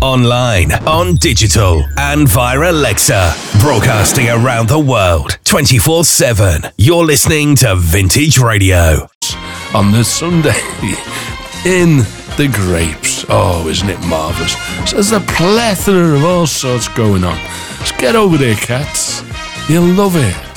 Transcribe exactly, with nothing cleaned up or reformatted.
online, on digital, and via Alexa. Broadcasting around the world, twenty-four seven. You're listening to Vintage Radio. On this Sunday, in the Grapes. Oh, isn't it marvellous? So there's a plethora of all sorts going on. Just get over there, cats. You'll love it.